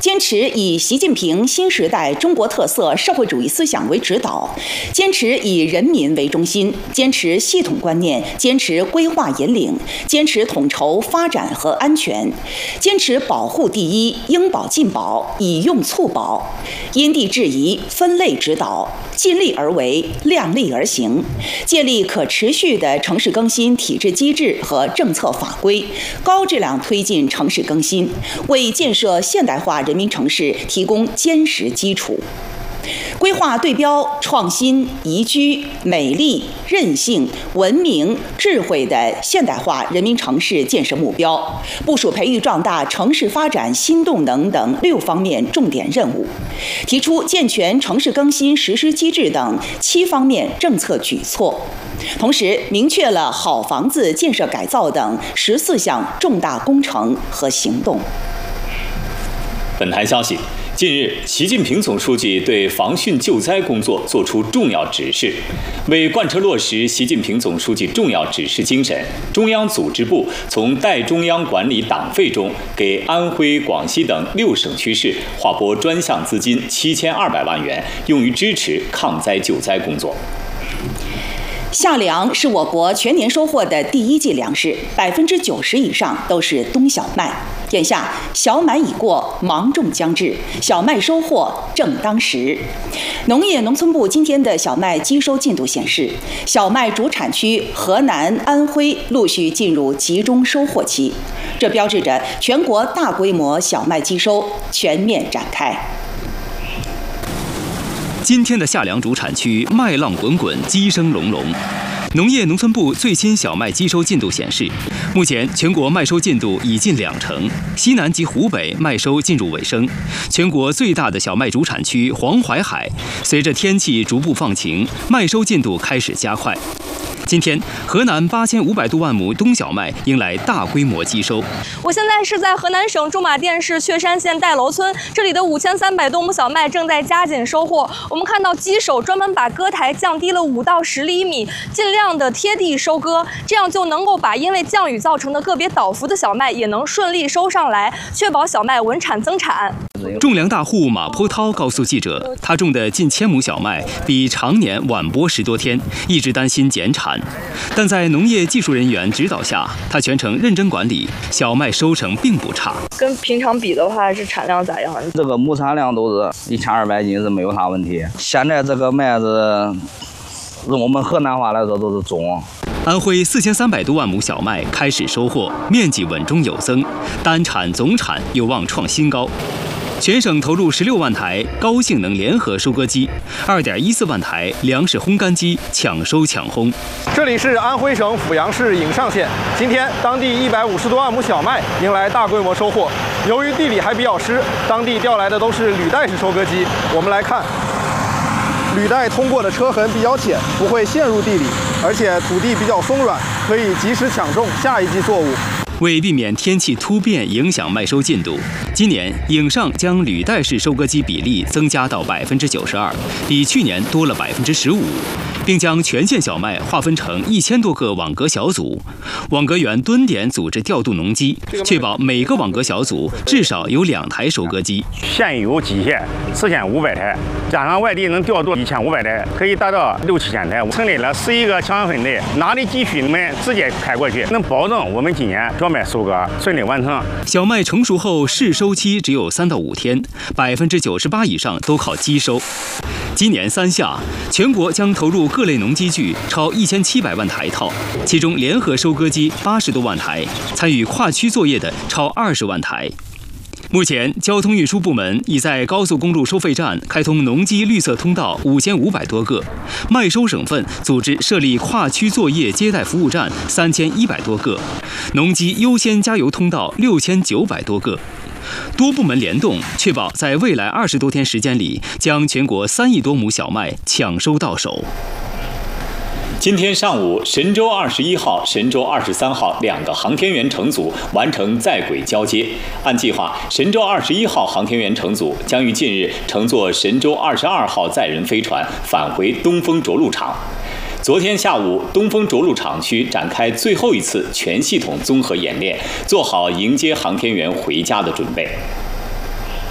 坚持以习近平新时代中国特色社会主义思想为指导，坚持以人民为中心，坚持系统观念，坚持规划引领，坚持统筹发展和安全，坚持保护第一，应保尽保，以用促保，因地制宜，分类指导，尽力而为，量力而行，建立可持续的城市更新体制机制和政策法规，高质量推进城市更新，为建设现代化人民城市提供坚实基础。规划对标创新、宜居、美丽、韧性、文明、智慧的现代化人民城市建设目标，部署培育壮大城市发展新动能等6方面重点任务，提出健全城市更新实施机制等7方面政策举措，同时明确了好房子建设改造等14项重大工程和行动。 本台消息，近日，习近平总书记对防汛救灾工作作出重要指示。为贯彻落实习近平总书记重要指示精神，中央组织部从代中央管理党费中给安徽、广西等6省区市划拨专项资金7200万元，用于支持抗灾救灾工作。 夏粮是我国全年收获的第1季粮食，90%以上都是冬小麦。眼下小满已过，芒种将至，小麦收获正当时。农业农村部今天的小麦机收进度显示，小麦主产区河南、安徽陆续进入集中收获期，这标志着全国大规模小麦机收全面展开。 今天的夏粮主产区麦浪滚滚，鸡声隆隆。农业农村部最新小麦机收进度显示，目前全国麦收进度已近20%，西南及湖北麦收进入尾声。全国最大的小麦主产区黄淮海，随着天气逐步放晴，麦收进度开始加快。今天，河南8500多万亩冬小麦迎来大规模机收。 我现在是在河南省驻马店市雀山县戴楼村，这里的5300多亩小麦正在加紧收获。我们看到机手专门把割台降低了5到10厘米，尽量的贴地收割，这样就能够把因为降雨造成的个别倒伏的小麦也能顺利收上来，确保小麦稳产增产。 种粮大户马坡涛告诉记者，他种的近1000亩小麦比常年晚播10多天，一直担心减产。但在农业技术人员指导下，他全程认真管理，小麦收成并不差。 跟平常比的话，是产量咋样？ 这个亩产量都是1200斤，是没有啥问题。现在这个麦子，用我们河南话来说都是种。 安徽4300多万亩小麦开始收获，面积稳中有增，单产总产有望创新高。全省投入16万台高性能联合收割机，2.14万台粮食烘干机，抢收抢烘。 这里是安徽省阜阳市颍上县，今天当地150多万亩小麦迎来大规模收获。由于地里还比较湿，当地调来的都是履带式收割机。我们来看，履带通过的车痕比较浅，不会陷入地里，而且土地比较松软，可以及时抢种下一季作物。 为避免天气突变影响麦收进度，今年颍上将履带式收割机比例增加到92%，比去年多了15%，并将全县小麦划分成1000多个网格小组，网格员蹲点组织调度农机，确保每个网格小组至少有2台收割机。 现有机械4500台，加上外地能调度1500台，可以达到6、7千台。成立了11个强分队，哪里急需你们直接开过去，能保证我们今年小麦收割顺利完成。 小麦成熟后试收期只有3到5天，98%以上都靠机收。今年3夏，全国将投入各类农机具超1700万台套，其中联合收割机80多万台，参与跨区作业的超20万台。目前，交通运输部门已在高速公路收费站开通农机绿色通道5500多个，麦收省份组织设立跨区作业接待服务站3100多个，农机优先加油通道6900多个。多部门联动，确保在未来20多天时间里，将全国3亿多亩小麦抢收到手。 今天上午，神舟21号、神舟23号2个航天员乘组完成在轨交接。按计划，神舟21号航天员乘组将于近日乘坐神舟22号载人飞船返回东风着陆场。昨天下午，东风着陆场区展开最后一次全系统综合演练，做好迎接航天员回家的准备。